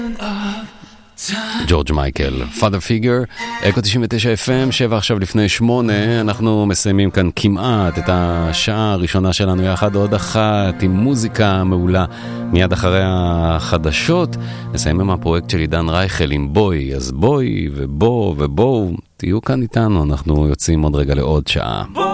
ג'ורג' מייקל, Father Figure, אקו 99 FM, 7 עכשיו לפני 8, אנחנו מסיימים כאן כמעט את השעה הראשונה שלנו יחד, עוד אחת עם מוזיקה מעולה, מיד אחרי החדשות, נסיים עם הפרויקט של עידן רייכל עם בוי, אז בוי ובואו, תהיו כאן איתנו, אנחנו יוצאים עוד רגע לעוד שעה.